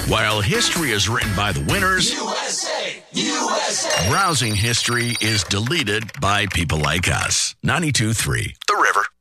While history is written by the winners, USA! USA! browsing history is deleted by people like us. 92.3 The River.